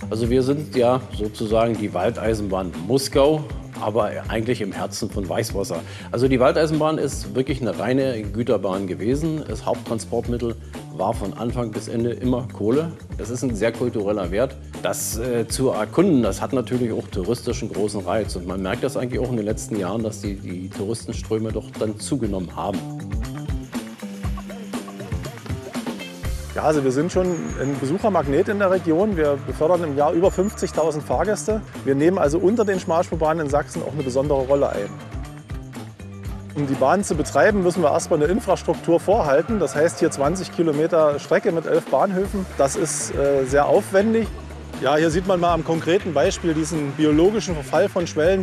Also wir sind ja sozusagen die Waldeisenbahn Muskau, aber eigentlich im Herzen von Weißwasser. Also die Waldeisenbahn ist wirklich eine reine Güterbahn gewesen. Das Haupttransportmittel war von Anfang bis Ende immer Kohle. Es ist ein sehr kultureller Wert. Das zu erkunden, das hat natürlich auch touristisch einen großen Reiz. Und man merkt das eigentlich auch in den letzten Jahren, dass die Touristenströme doch dann zugenommen haben. Ja, also wir sind schon ein Besuchermagnet in der Region. Wir befördern im Jahr über 50.000 Fahrgäste. Wir nehmen also unter den Schmalspurbahnen in Sachsen auch eine besondere Rolle ein. Um die Bahn zu betreiben, müssen wir erstmal eine Infrastruktur vorhalten. Das heißt hier 20 Kilometer Strecke mit 11 Bahnhöfen. Das ist sehr aufwendig. Ja, hier sieht man mal am konkreten Beispiel diesen biologischen Verfall von Schwellen.